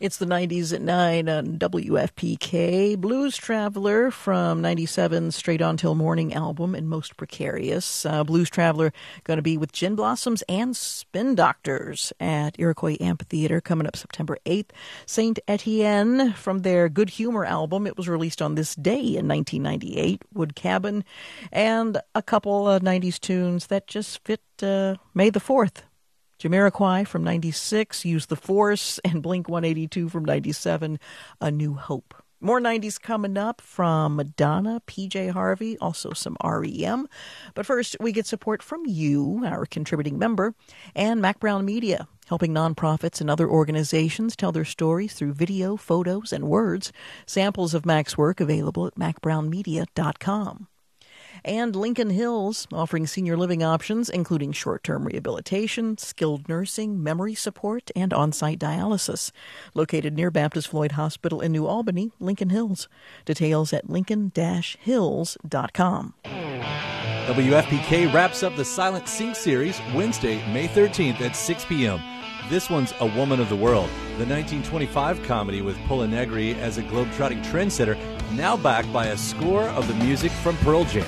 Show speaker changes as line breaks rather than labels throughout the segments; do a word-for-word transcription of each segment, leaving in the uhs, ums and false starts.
It's the nineties at nine on W F P K. Blues Traveler from ninety-seven's Straight On Till Morning album and Most Precarious. Uh, Blues Traveler going to be with Gin Blossoms and Spin Doctors at Iroquois Amphitheater coming up September eighth. Saint Etienne from their Good Humor album. It was released on this day in nineteen ninety-eight. Wood Cabin and a couple of nineties tunes that just fit uh, May the fourth. Jamiroquai from ninety-six, Use the Force, and Blink one eighty-two from ninety-seven, A New Hope. More nineties coming up from Madonna, P J Harvey, also some R E M. But first, we get support from you, our contributing member, and Mac Brown Media, helping nonprofits and other organizations tell their stories through video, photos, and words. Samples of Mac's work available at mac brown media dot com. And Lincoln Hills, offering senior living options, including short-term rehabilitation, skilled nursing, memory support, and on-site dialysis. Located near Baptist Floyd Hospital in New Albany, Lincoln Hills. Details at lincoln dash hills dot com.
W F P K wraps up the Silent Sync series Wednesday, May thirteenth at six p.m. This one's A Woman of the World, the nineteen twenty-five comedy with Paula Negri as a globetrotting trendsetter, now backed by a score of the music from Pearl Jam.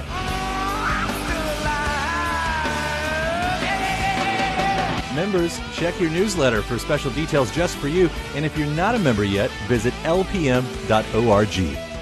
Members, check your newsletter for special details just for you, and if you're not a member yet, visit l p m dot org.